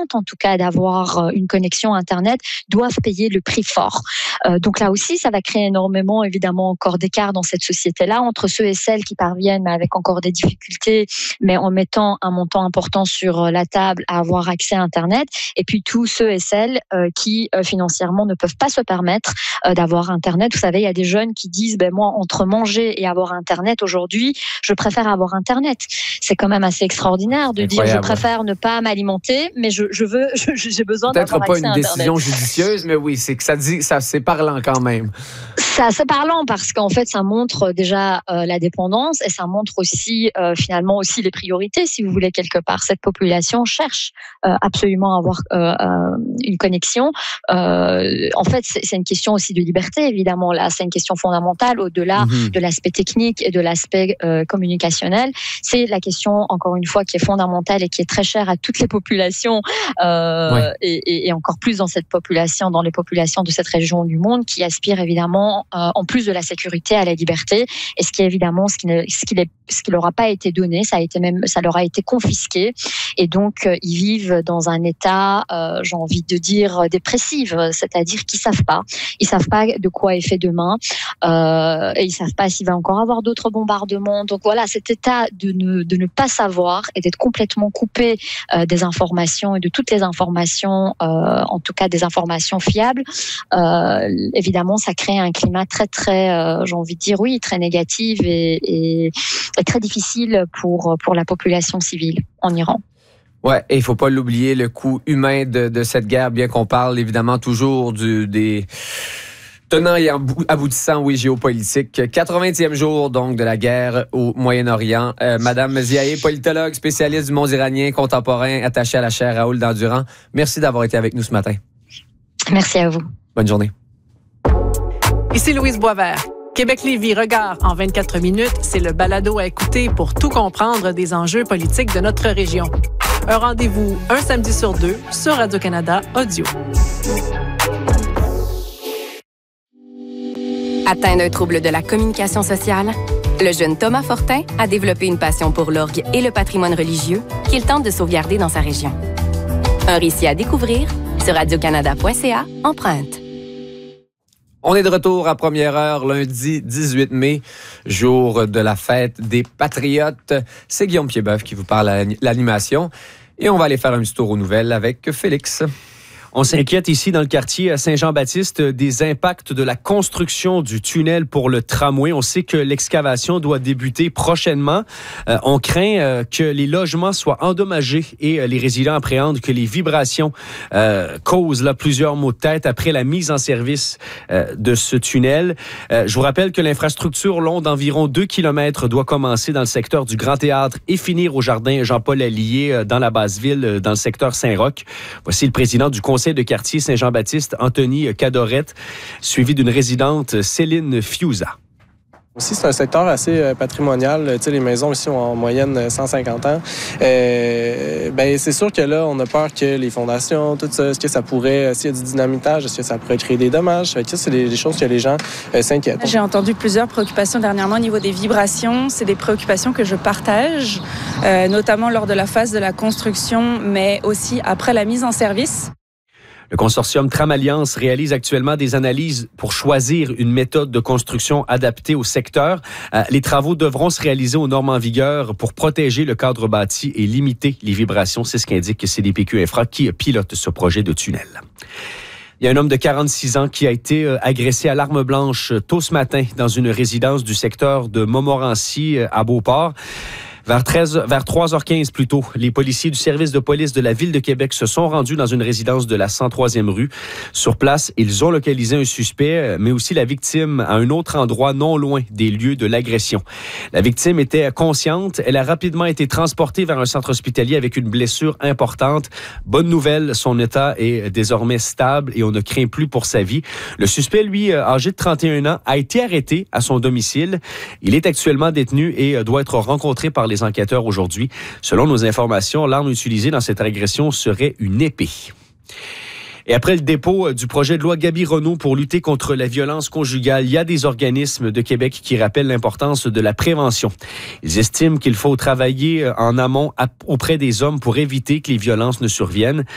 tentent en tout cas d'avoir une connexion Internet doivent payer le prix fort. Donc là aussi, ça va créer énormément, évidemment, encore d'écart dans cette société-là entre ceux et celles qui parviennent, mais avec encore des difficultés, mais en mettant un montant important sur la table à avoir accès à Internet, et puis tous ceux et celles qui financièrement ne peuvent pas se permettre d'avoir Internet. Vous savez, il y a des jeunes qui disent, moi, entre manger et avoir Internet aujourd'hui, je préfère avoir Internet. C'est quand même assez extraordinaire de dire, je préfère ne pas m'alimenter, mais j'ai besoin d'avoir accès à Internet. Peut-être pas une décision judicieuse, mais oui, c'est que c'est parlant quand même. C'est parlant parce qu'en fait, ça montre déjà la dépendance et ça montre aussi finalement aussi les priorités, si vous voulez, quelque part. Cette population cherche absolument à avoir une connexion. En fait, c'est une question aussi de liberté, évidemment. Là, c'est une question fondamentale au-delà de l'aspect technique et de l'aspect communicationnel. C'est la question, encore une fois, qui est fondamentale et qui est très chère à toutes les populations et encore plus dans les populations de cette région du monde qui aspirent évidemment, en plus de la sécurité, à la liberté. Et ce qui est évidemment ce qui leur a pas été donné, ça leur a été confisqué. Et donc, ils vivent dans un état, j'ai envie de dire, dépressif, c'est-à-dire qu'ils savent pas. Ils savent pas de quoi est fait demain, et ils savent pas s'il va encore avoir d'autres bombardements. Donc voilà, cet état de ne pas savoir et d'être complètement coupé des informations et de toutes les informations, en tout cas des informations fiables, évidemment, ça crée un climat très, très, j'ai envie de dire, très négatif et très difficile pour la population civile en Iran. Ouais, et il faut pas l'oublier, le coût humain de cette guerre, bien qu'on parle évidemment toujours des tenants et aboutissants, géopolitiques. 80e jour, donc, de la guerre au Moyen-Orient. Madame Ziaé, politologue, spécialiste du monde iranien contemporain, attachée à la chaire Raoul Dandurand. Merci d'avoir été avec nous ce matin. Merci à vous. Bonne journée. Ici Louise Boisvert. Québec-Lévis Regard en 24 minutes, c'est le balado à écouter pour tout comprendre des enjeux politiques de notre région. Un rendez-vous un samedi sur 2 sur Radio-Canada Audio. Atteint d'un trouble de la communication sociale, le jeune Thomas Fortin a développé une passion pour l'orgue et le patrimoine religieux qu'il tente de sauvegarder dans sa région. Un récit à découvrir sur radiocanada.ca Empreinte. On est de retour à première heure, lundi 18 mai, jour de la fête des Patriotes. C'est Guillaume Piedboeuf qui vous parle à l'animation. Et on va aller faire un petit tour aux nouvelles avec Félix. On s'inquiète ici dans le quartier Saint-Jean-Baptiste des impacts de la construction du tunnel pour le tramway. On sait que l'excavation doit débuter prochainement. On craint que les logements soient endommagés et les résidents appréhendent que les vibrations causent plusieurs maux de tête après la mise en service de ce tunnel. Je vous rappelle que l'infrastructure longue d'environ 2 km doit commencer dans le secteur du Grand Théâtre et finir au jardin Jean-Paul Allier dans la basse-ville, dans le secteur Saint-Roch. Voici le président du conseil de quartier Saint-Jean-Baptiste, Anthony Cadorette, suivi d'une résidente, Céline Fiuza. Aussi, c'est un secteur assez patrimonial. Tu sais, les maisons ici ont en moyenne 150 ans. C'est sûr que là, on a peur que les fondations, tout ça, est-ce que ça pourrait, s'il y a du dynamitage, est-ce que ça pourrait créer des dommages? Fait que ça, c'est des choses que les gens s'inquiètent. J'ai entendu plusieurs préoccupations dernièrement au niveau des vibrations. C'est des préoccupations que je partage, notamment lors de la phase de la construction, mais aussi après la mise en service. Le consortium Tramalliance réalise actuellement des analyses pour choisir une méthode de construction adaptée au secteur. Les travaux devront se réaliser aux normes en vigueur pour protéger le cadre bâti et limiter les vibrations. C'est ce qu'indique CDPQ Infra qui pilote ce projet de tunnel. Il y a un homme de 46 ans qui a été agressé à l'arme blanche tôt ce matin dans une résidence du secteur de Montmorency à Beauport. Vers 3h15 plus tôt, les policiers du service de police de la Ville de Québec se sont rendus dans une résidence de la 103e rue. Sur place, ils ont localisé un suspect, mais aussi la victime à un autre endroit non loin des lieux de l'agression. La victime était consciente. Elle a rapidement été transportée vers un centre hospitalier avec une blessure importante. Bonne nouvelle, son état est désormais stable et on ne craint plus pour sa vie. Le suspect, lui, âgé de 31 ans, a été arrêté à son domicile. Il est actuellement détenu et doit être rencontré par les enquêteurs aujourd'hui. Selon nos informations, l'arme utilisée dans cette agression serait une épée. Et après le dépôt du projet de loi Gabi-Renaud pour lutter contre la violence conjugale, il y a des organismes de Québec qui rappellent l'importance de la prévention. Ils estiment qu'il faut travailler en amont auprès des hommes pour éviter que les violences ne surviennent.